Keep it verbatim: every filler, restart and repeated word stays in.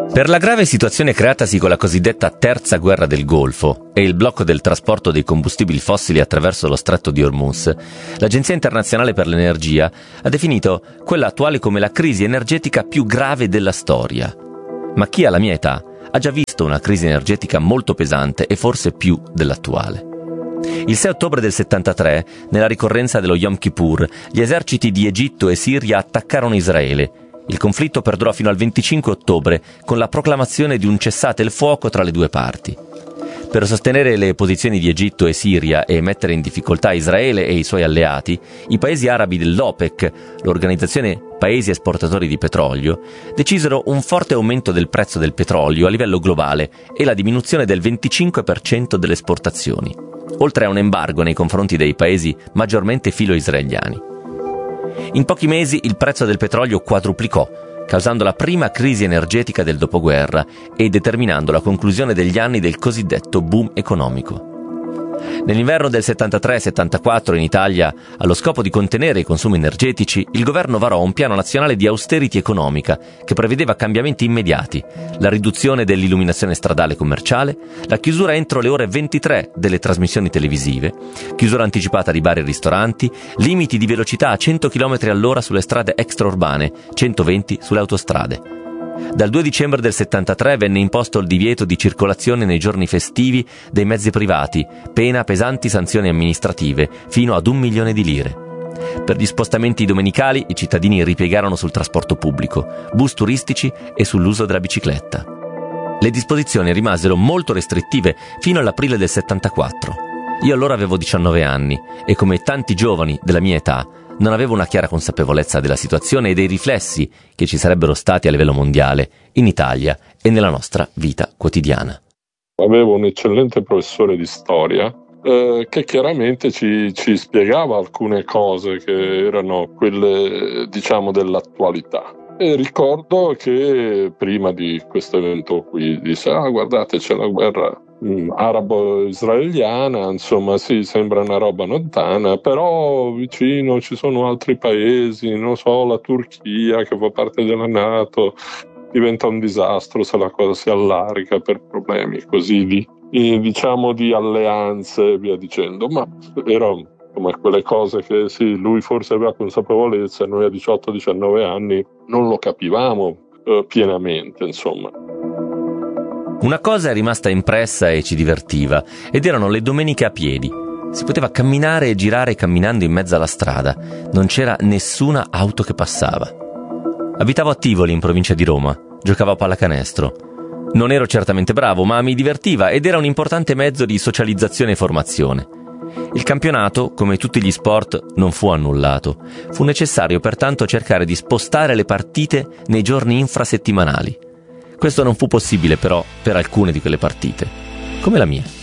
Per la grave situazione creatasi con la cosiddetta terza guerra del Golfo e il blocco del trasporto dei combustibili fossili attraverso lo stretto di Hormuz, l'Agenzia Internazionale per l'Energia ha definito quella attuale come la crisi energetica più grave della storia. Ma chi ha la mia età ha già visto una crisi energetica molto pesante e forse più dell'attuale. Il sei ottobre del settantatré, nella ricorrenza dello Yom Kippur, gli eserciti di Egitto e Siria attaccarono Israele. Il conflitto perdurò fino al venticinque ottobre, con la proclamazione di un cessate il fuoco tra le due parti. Per sostenere le posizioni di Egitto e Siria e mettere in difficoltà Israele e i suoi alleati, i paesi arabi dell'OPEC, l'organizzazione Paesi esportatori di petrolio, decisero un forte aumento del prezzo del petrolio a livello globale e la diminuzione del venticinque per cento delle esportazioni, oltre a un embargo nei confronti dei paesi maggiormente filo-israeliani. In pochi mesi il prezzo del petrolio quadruplicò, causando la prima crisi energetica del dopoguerra e determinando la conclusione degli anni del cosiddetto boom economico. Nell'inverno del settantatré settantaquattro in Italia, allo scopo di contenere i consumi energetici, il governo varò un piano nazionale di austerity economica che prevedeva cambiamenti immediati, la riduzione dell'illuminazione stradale commerciale, la chiusura entro le ore ventitré delle trasmissioni televisive, chiusura anticipata di bar e ristoranti, limiti di velocità a cento chilometri all'ora sulle strade extraurbane, centoventi sulle autostrade. Dal due dicembre del settantatré venne imposto il divieto di circolazione nei giorni festivi dei mezzi privati, pena pesanti sanzioni amministrative, fino ad un milione di lire. Per gli spostamenti domenicali i cittadini ripiegarono sul trasporto pubblico, bus turistici e sull'uso della bicicletta. Le disposizioni rimasero molto restrittive fino all'aprile del settantaquattro. Io allora avevo diciannove anni e, come tanti giovani della mia età, non avevo una chiara consapevolezza della situazione e dei riflessi che ci sarebbero stati a livello mondiale, in Italia e nella nostra vita quotidiana. Avevo un eccellente professore di storia eh, che chiaramente ci, ci spiegava alcune cose che erano quelle, diciamo, dell'attualità. E ricordo che prima di questo evento qui disse: ah, guardate, c'è la guerra arabo-israeliana, insomma sì, sembra una roba lontana, però vicino ci sono altri paesi, non so, la Turchia che fa parte della NATO, diventa un disastro se la cosa si allarga per problemi così di, diciamo, di alleanze e via dicendo. Ma erano come quelle cose che sì, lui forse aveva consapevolezza e noi a diciotto diciannove anni non lo capivamo eh, pienamente, insomma. Una cosa è rimasta impressa e ci divertiva, ed erano le domeniche a piedi. Si poteva camminare e girare camminando in mezzo alla strada. Non c'era nessuna auto che passava. Abitavo a Tivoli, in provincia di Roma. Giocavo a pallacanestro. Non ero certamente bravo, ma mi divertiva ed era un importante mezzo di socializzazione e formazione. Il campionato, come tutti gli sport, non fu annullato. Fu necessario pertanto cercare di spostare le partite nei giorni infrasettimanali. Questo non fu possibile però per alcune di quelle partite, come la mia.